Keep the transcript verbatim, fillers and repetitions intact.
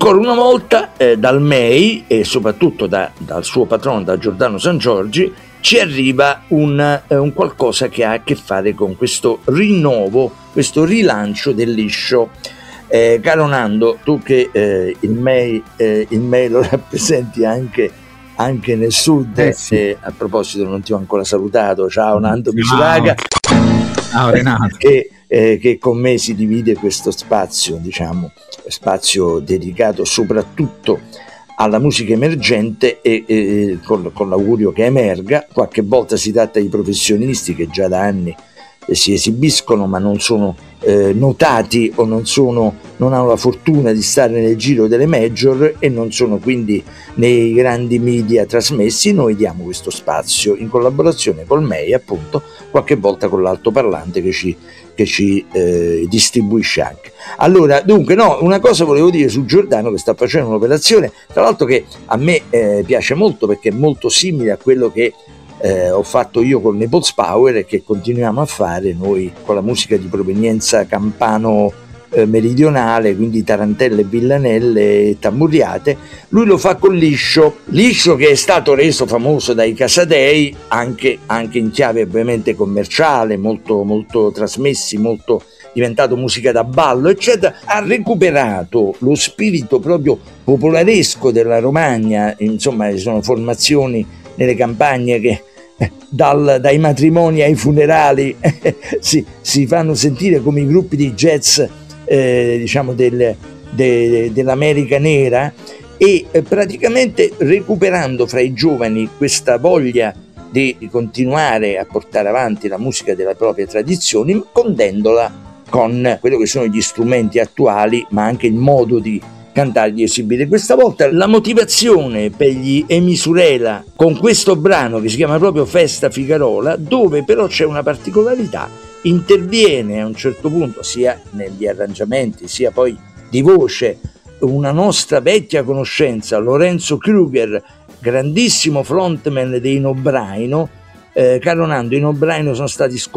Ancora una volta eh, dal M E I e soprattutto da, dal suo patrono, da Giordano Sangiorgi, ci arriva un, eh, un qualcosa che ha a che fare con questo rinnovo, questo rilancio del liscio. Eh, caro Nando, tu che eh, il, M E I, eh, il M E I lo rappresenti anche, anche nel sud, eh sì. eh, a proposito non ti ho ancora salutato, ciao Nando Biciraga, ciao Renato. Che, eh, che con me si divide questo spazio, diciamo, spazio dedicato soprattutto alla musica emergente e, e con, con l'augurio che emerga. Qualche volta si tratta di professionisti che già da anni eh, si esibiscono ma non sono eh, notati o non, sono, non hanno la fortuna di stare nel giro delle major e non sono quindi nei grandi media trasmessi. Noi diamo questo spazio in collaborazione col M E I, appunto, qualche volta con l'altoparlante che ci, che ci eh, distribuisce anche. Allora, dunque, no, una cosa volevo dire su Giordano, che sta facendo un'operazione, tra l'altro che a me eh, piace molto perché è molto simile a quello che eh, ho fatto io con Naples Power e che continuiamo a fare noi con la musica di provenienza campano eh, meridionale, quindi tarantelle, villanelle e tamburiate. Lui lo fa con liscio, liscio che è stato reso famoso dai Casadei, anche, anche in chiave ovviamente commerciale, molto, molto trasmessi, molto diventato musica da ballo, eccetera. Ha recuperato lo spirito proprio popolaresco della Romagna, insomma, ci sono formazioni nelle campagne che Dal, dai matrimoni ai funerali si, si fanno sentire come i gruppi di jazz eh, diciamo del, de, dell'America nera, e eh, praticamente recuperando fra i giovani questa voglia di continuare a portare avanti la musica della propria tradizione, condendola con quello che sono gli strumenti attuali, ma anche il modo di cantare, di esibire. Questa volta la motivazione per gli Emisurela con questo brano che si chiama proprio Festa Figarola, dove però c'è una particolarità: interviene a un certo punto sia negli arrangiamenti sia poi di voce una nostra vecchia conoscenza, Lorenzo Kruger, grandissimo frontman dei Nobraino. Eh, caro Nando, i Nobraino sono stati scoperti